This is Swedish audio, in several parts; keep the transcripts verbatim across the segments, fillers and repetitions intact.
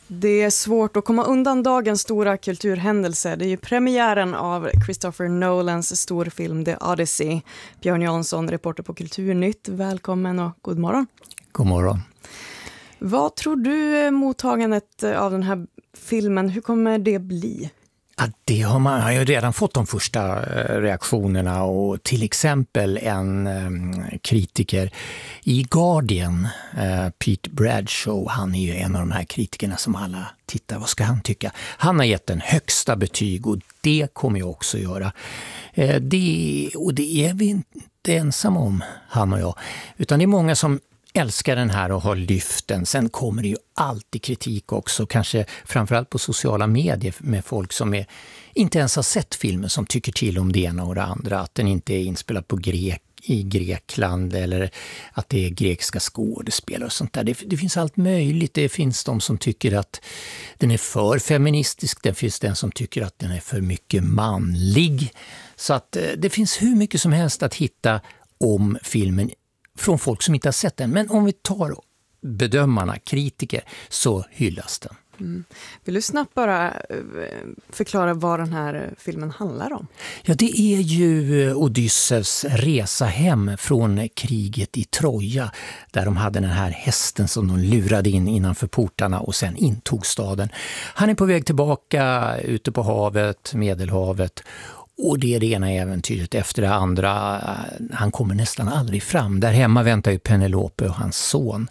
Det är svårt att komma undan dagens stora kulturhändelse. Det är ju premiären av Christopher Nolans storfilm The Odyssey. Björn Jansson, reporter på Kulturnytt. Välkommen och god morgon. God morgon. Vad tror du mottagandet av den här filmen, hur kommer det bli? Ja, det har man har ju redan fått de första reaktionerna, och till exempel en um, kritiker i Guardian, uh, Pete Bradshaw, han är ju en av de här kritikerna som alla tittar, vad ska han tycka? Han har gett en högsta betyg, och det kommer jag också göra. Uh, det, och det är vi inte ensamma om, han och jag, utan det är många som älskar den här och har lyft den. Sen kommer det ju alltid kritik också, kanske framförallt på sociala medier, med folk som är, inte ens har sett filmen, som tycker till om det ena och det andra. Att den inte är inspelad på grek, i Grekland, eller att det är grekiska skådespelare och sånt där. Det, det finns allt möjligt. Det finns de som tycker att den är för feministisk. Det finns den som tycker att den är för mycket manlig. Så att det finns hur mycket som helst att hitta om filmen från folk som inte har sett den. Men om vi tar bedömarna, kritiker, så hyllas den. Mm. Vill du snabbt bara förklara vad den här filmen handlar om? Ja, det är ju Odysseus resa hem från kriget i Troja, där de hade den här hästen som de lurade in innanför portarna och sen intog staden. Han är på väg tillbaka ute på havet, Medelhavet. Och det är det ena äventyret efter det andra. Han kommer nästan aldrig fram. Där hemma väntar ju Penelope och hans son.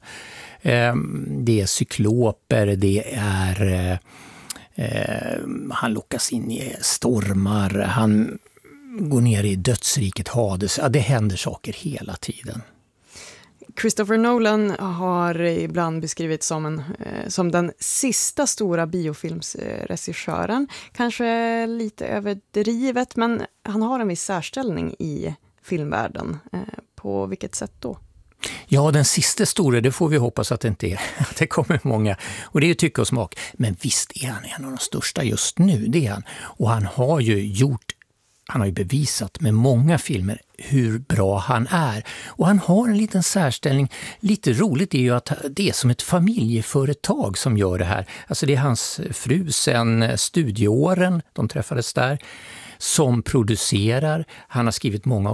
Det är cykloper, det är... Han lockas in i stormar, han går ner i dödsriket Hades. Ja, det händer saker hela tiden. Christopher Nolan har ibland beskrivits som, en, som den sista stora biofilmsregissören. Kanske lite överdrivet, men han har en viss särställning i filmvärlden. På vilket sätt då? Ja, den sista stora, det får vi hoppas att det inte är. Det kommer många. Och det är ju tycke och smak. Men visst är han en av de största just nu, det är han. Och han har ju gjort Han har ju bevisat med många filmer hur bra han är. Och han har en liten särställning. Lite roligt är ju att det är som ett familjeföretag som gör det här. Alltså det är hans fru sen studieåren, de träffades där, som producerar. Han har skrivit många